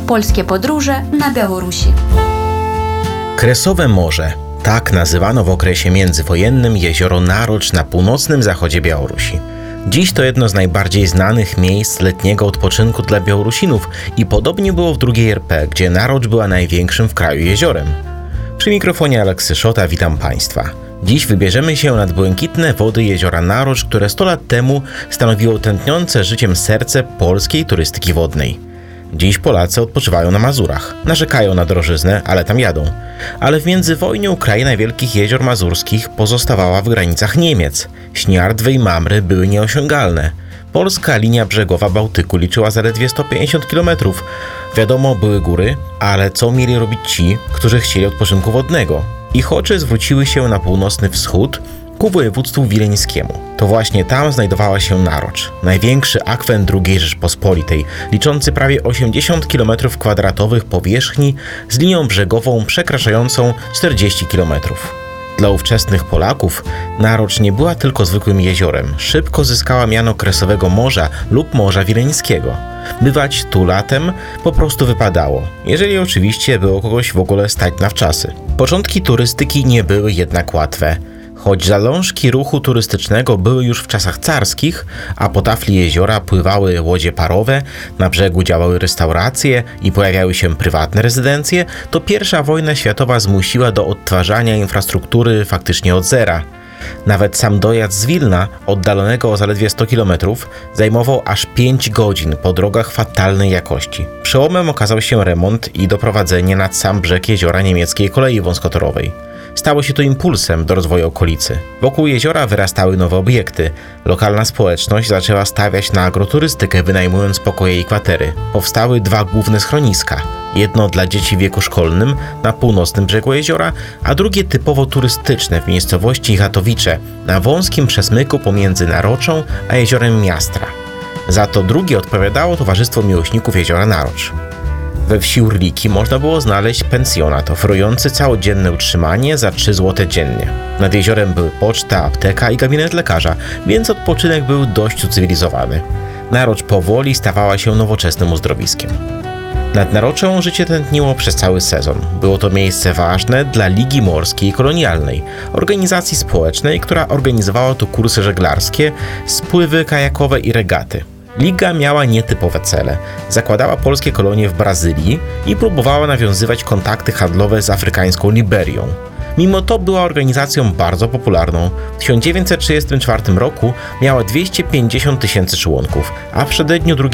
Polskie podróże na Białorusi. Kresowe Morze. Tak nazywano w okresie międzywojennym jezioro Narocz na północnym zachodzie Białorusi. Dziś to jedno z najbardziej znanych miejsc letniego odpoczynku dla Białorusinów i podobnie było w II RP, gdzie Narocz była największym w kraju jeziorem. Przy mikrofonie Aleksy Szota witam Państwa. Dziś wybierzemy się nad błękitne wody jeziora Narocz, które 100 lat temu stanowiło tętniące życiem serce polskiej turystyki wodnej. Dziś Polacy odpoczywają na Mazurach. Narzekają na drożyznę, ale tam jadą. Ale w międzywojniu kraina wielkich jezior mazurskich pozostawała w granicach Niemiec. Śniardwy i Mamry były nieosiągalne. Polska linia brzegowa Bałtyku liczyła zaledwie 150 km. Wiadomo, były góry, ale co mieli robić ci, którzy chcieli odpoczynku wodnego? Ich oczy zwróciły się na północny wschód, ku województwu wileńskiemu. To właśnie tam znajdowała się Narocz, największy akwen II Rzeczpospolitej, liczący prawie 80 km² powierzchni z linią brzegową przekraczającą 40 km. Dla ówczesnych Polaków Narocz nie była tylko zwykłym jeziorem, szybko zyskała miano Kresowego Morza lub Morza Wileńskiego. Bywać tu latem po prostu wypadało, jeżeli oczywiście było kogoś w ogóle stać na wczasy. Początki turystyki nie były jednak łatwe. Choć zalążki ruchu turystycznego były już w czasach carskich, a po tafli jeziora pływały łodzie parowe, na brzegu działały restauracje i pojawiały się prywatne rezydencje, to I wojna światowa zmusiła do odtwarzania infrastruktury faktycznie od zera. Nawet sam dojazd z Wilna, oddalonego o zaledwie 100 km, zajmował aż 5 godzin po drogach fatalnej jakości. Przełomem okazał się remont i doprowadzenie nad sam brzeg jeziora niemieckiej kolei wąskotorowej. Stało się to impulsem do rozwoju okolicy. Wokół jeziora wyrastały nowe obiekty. Lokalna społeczność zaczęła stawiać na agroturystykę, wynajmując pokoje i kwatery. Powstały 2 główne schroniska. Jedno dla dzieci w wieku szkolnym na północnym brzegu jeziora, a drugie typowo turystyczne w miejscowości Chatowice na wąskim przesmyku pomiędzy Naroczą a jeziorem Miastra. Za to drugie odpowiadało Towarzystwo Miłośników Jeziora Narocz. We wsi Urliki można było znaleźć pensjonat oferujący całodzienne utrzymanie za 3 zł dziennie. Nad jeziorem były poczta, apteka i gabinet lekarza, więc odpoczynek był dość ucywilizowany. Narocz powoli stawała się nowoczesnym uzdrowiskiem. Nad Naroczą życie tętniło przez cały sezon. Było to miejsce ważne dla Ligi Morskiej Kolonialnej, organizacji społecznej, która organizowała tu kursy żeglarskie, spływy kajakowe i regaty. Liga miała nietypowe cele. Zakładała polskie kolonie w Brazylii i próbowała nawiązywać kontakty handlowe z afrykańską Liberią. Mimo to była organizacją bardzo popularną. W 1934 roku miała 250 000 członków, a w przededniu II